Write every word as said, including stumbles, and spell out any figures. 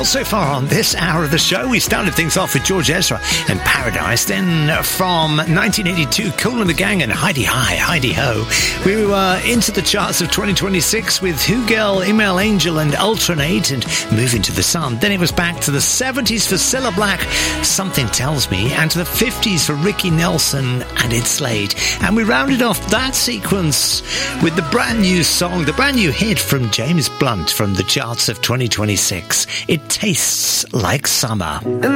so far on this hour of the show, we started things off with George Ezra and Paradise. Then from nineteen eighty-two, Kool and the Gang and Heidi Hi, Heidi Ho. We were into the charts of twenty twenty-six with Who Girl, Email Angel and Alternate and Moving to the Sun. Then it was back to the seventies for Cilla Black, Something Tells Me, and to the fifties for Ricky Nelson and It's Late. And we rounded off that sequence with the brand new song, the brand new hit from James Blunt from the charts of twenty twenty-six. It Tastes Like Summer.